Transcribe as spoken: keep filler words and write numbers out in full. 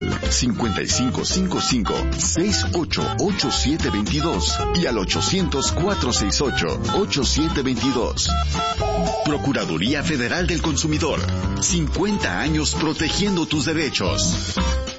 cincuenta y cinco cincuenta y cinco, sesenta y ocho, ochenta y siete veintidós y al ochocientos, cuatrocientos sesenta y ocho, ochenta y siete veintidós. Procuraduría Federal del Consumidor. cincuenta años protegiendo tus derechos.